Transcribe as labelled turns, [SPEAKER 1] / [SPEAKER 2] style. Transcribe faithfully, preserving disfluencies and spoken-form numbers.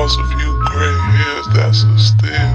[SPEAKER 1] because of you, gray hairs, that's a still.